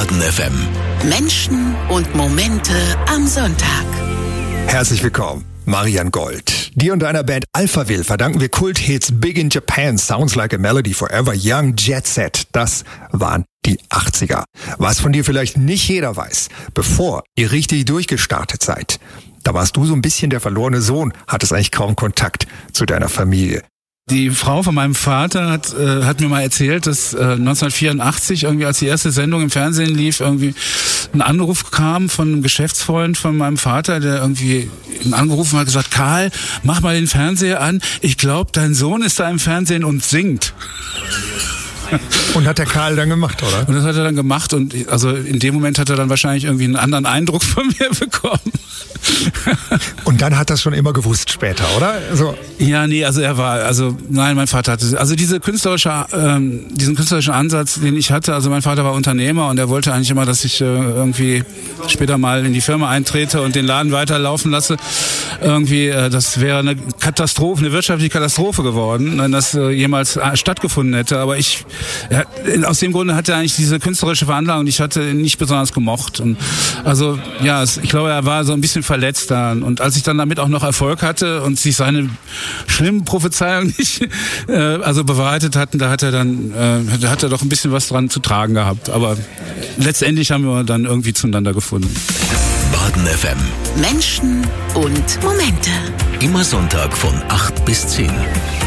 Baden FM. Menschen und Momente am Sonntag. Herzlich willkommen, Marian Gold. Dir und deiner Band Alphaville verdanken wir Kulthits Big in Japan, Sounds Like a Melody, Forever Young, Jet Set. Das waren die 80er. Was von dir vielleicht nicht jeder weiß, bevor ihr richtig durchgestartet seid, da warst du so ein bisschen der verlorene Sohn, hattest eigentlich kaum Kontakt zu deiner Familie. Die Frau von meinem Vater hat mir mal erzählt, dass 1984 irgendwie, als die erste Sendung im Fernsehen lief, irgendwie ein Anruf kam von einem Geschäftsfreund von meinem Vater, der irgendwie angerufen hat, gesagt: Karl, mach mal den Fernseher an. Ich glaube, dein Sohn ist da im Fernsehen und singt. Und hat der Karl dann gemacht, oder? Und das hat er dann gemacht und also in dem Moment hat er dann wahrscheinlich irgendwie einen anderen Eindruck von mir bekommen. Und dann hat er es schon immer gewusst später, oder? Also Ja, nee, mein Vater hatte, also diesen künstlerischen Ansatz, den ich hatte, also mein Vater war Unternehmer und er wollte eigentlich immer, dass ich irgendwie später mal in die Firma eintrete und den Laden weiterlaufen lasse. Irgendwie, das wäre eine wirtschaftliche Katastrophe geworden, wenn das jemals stattgefunden hätte. Aber aus dem Grunde hatte er eigentlich diese künstlerische Veranlagung und ich hatte ihn nicht besonders gemocht. Und also, ja, ich glaube, er war so ein bisschen verletzt dann. Und als ich dann damit auch noch Erfolg hatte und sich seine schlimmen Prophezeiungen nicht bewahrheitet hatten, da hat er doch ein bisschen was dran zu tragen gehabt. Aber letztendlich haben wir dann irgendwie zueinander gefunden. Baden FM. Menschen und Momente. Immer Sonntag von 8 bis 10.